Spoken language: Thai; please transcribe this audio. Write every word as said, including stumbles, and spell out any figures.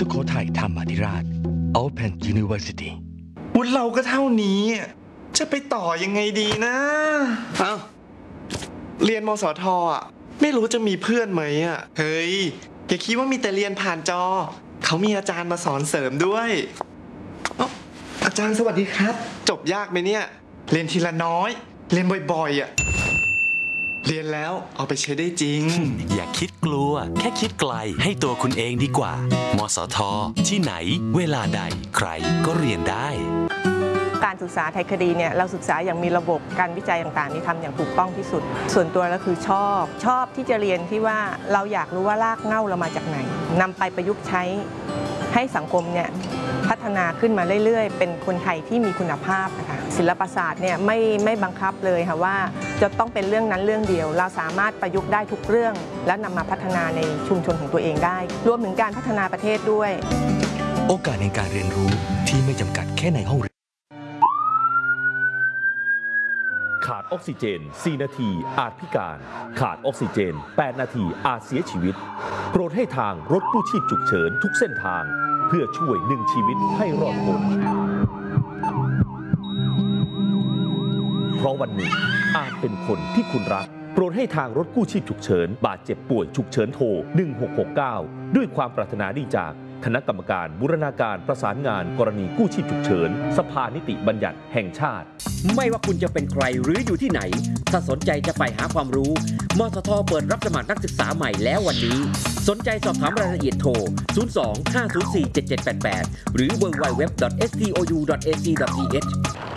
สุโขทัยธรรมาธิราช Open University วุฒิเราก็เท่านี้จะไปต่อยังไงดีนะเอ้าเรียนมสทอ่ะไม่รู้จะมีเพื่อนไหมอ่ะเฮ้ยอย่าคิดว่ามีแต่เรียนผ่านจอเขามีอาจารย์มาสอนเสริมด้วยอ๋ออาจารย์สวัสดีครับจบยากไหมเนี่ยเรียนทีละน้อยเรียนบ่อยๆอ่ะเรียนแล้วเอาไปใช้ได้จริงอย่าคิดกลัวแค่คิดไกลให้ตัวคุณเองดีกว่ามสทที่ไหนเวลาใดใครก็เรียนได้การศึกษาไทยคดีเนี่ยเราศึกษาอย่างมีระบบการวิจัยต่างๆนี่ทำอย่างถูกต้องที่สุดส่วนตัวแล้วคือชอบชอบที่จะเรียนที่ว่าเราอยากรู้ว่ารากเหง้าเรามาจากไหนนำไปประยุกต์ใช้ให้สังคมเนี่ยพัฒนาขึ้นมาเรื่อยๆเป็นคนไทยที่มีคุณภาพนะคะศิลปศาสตร์เนี่ยไม่ไม่บังคับเลยค่ะว่าจะต้องเป็นเรื่องนั้นเรื่องเดียวเราสามารถประยุกต์ได้ทุกเรื่องและนำมาพัฒนาในชุมชนของตัวเองได้รวมถึงการพัฒนาประเทศด้วยโอกาสในการเรียนรู้ที่ไม่จำกัดแค่ในห้องเรียนขาดออกซิเจนสี่นาทีอาจพิการขาดออกซิเจนแปดนาทีอาจเสียชีวิตโปรดให้ทางรถกู้ชีพฉุกเฉินทุกเส้นทางเพื่อช่วยหนึ่งชีวิตให้รอดพ้นเพราะวันหนึ่งอาจเป็นคนที่คุณรักโปรดให้ทางรถกู้ชีพฉุกเฉินบาดเจ็บป่วยฉุกเฉินโทรหนึ่งหกหกเก้าด้วยความปรารถนาดีจากคณะกรรมการบูรณาการประสานงานกรณีกู้ชีพฉุกเฉินสภานิติบัญญัติแห่งชาติไม่ว่าคุณจะเป็นใครหรืออยู่ที่ไหนถ้าสนใจจะไปหาความรู้มสทเปิดรับสมัครนักศึกษาใหม่แล้ววันนี้สนใจสอบถามรายละเอียดโทรศูนย์ สอง ห้า ศูนย์ สี่ เจ็ด เจ็ด แปด แปดหรือ ดับเบิลยู ดับเบิลยู ดับเบิลยู ดอท เอส ที โอ ยู ดอท เอ ซี ดอท ที เอช